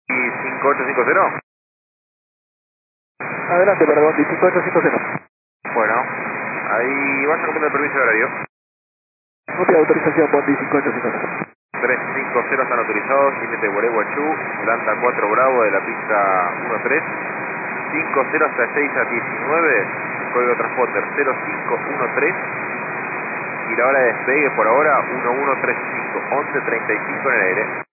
Y 5850. Adelante para Bondi 5850. Bueno, ahí vas a completar el permiso de horario. No te autorización Bondi 5850. 350 están autorizados, límite Guareguachú, Landa 4 Bravo de la pista 13, 50 hasta 6 a 19, código transporter 0513 y la hora de despegue por ahora 1135, 11:35 en el aire.